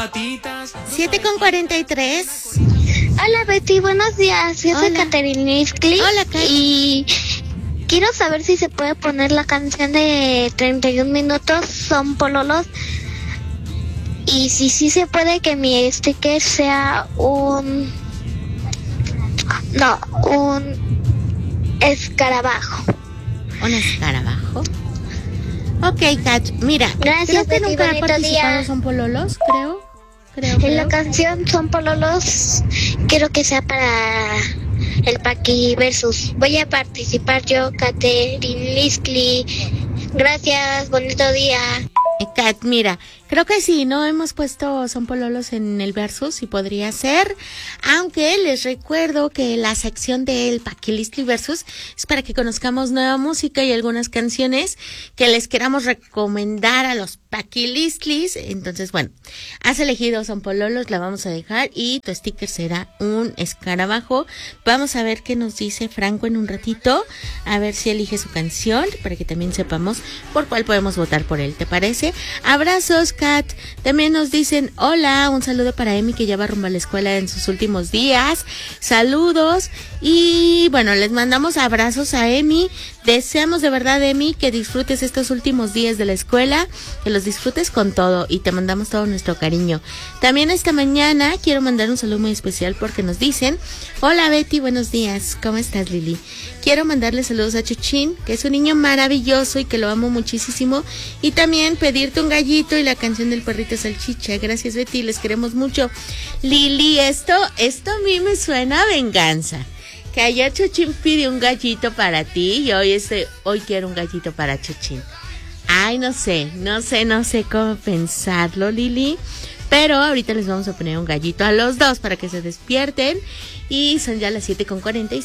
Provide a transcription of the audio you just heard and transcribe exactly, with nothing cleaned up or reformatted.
siete con cuarenta y tres. Hola Betty, buenos días. Yo soy Hola. Caterina Iscli. Hola, Kat. Y quiero saber si se puede poner la canción de treinta y un minutos, son pololos. Y si sí se puede que mi sticker sea un... No, un escarabajo. Un escarabajo. Ok, Kat, mira. Gracias, creo que Betty, nunca ha bonito participado día. Son Pololos, creo. Creo, En creo. la canción Son Pololos, quiero que sea para el Paqui Versus. Voy a participar yo, Caterina Iscli. Gracias, bonito día. Eh, Kat, mira, creo que sí, no hemos puesto Son Pololos en el versus y podría ser, aunque les recuerdo que la sección del Paquilistli versus es para que conozcamos nueva música y algunas canciones que les queramos recomendar a los Paquilistlis. Entonces, bueno, has elegido Son Pololos, la vamos a dejar y tu sticker será un escarabajo. Vamos a ver qué nos dice Franco en un ratito, a ver si elige su canción para que también sepamos por cuál podemos votar por él, ¿te parece? Abrazos, Kat. También nos dicen, hola, un saludo para Emi que ya va rumbo a la escuela en sus últimos días. Saludos. Y bueno, les mandamos abrazos a Emi. Deseamos de verdad, Emi, que disfrutes estos últimos días de la escuela, que los disfrutes con todo y te mandamos todo nuestro cariño. También esta mañana quiero mandar un saludo muy especial porque nos dicen, hola Betty, buenos días, ¿cómo estás, Lili? Quiero mandarle saludos a Chuchín, que es un niño maravilloso y que lo amo muchísimo, y también pedirte un gallito y la canción del perrito salchicha. Gracias, Betty, les queremos mucho. Lili, esto, esto a mí me suena a venganza. Que ayer Chuchín pidió un gallito para ti y hoy este, hoy quiero un gallito para Chuchín. Ay, no sé, no sé, no sé cómo pensarlo, Lili. Pero ahorita les vamos a poner un gallito a los dos para que se despierten. Y son ya las siete con cuarenta y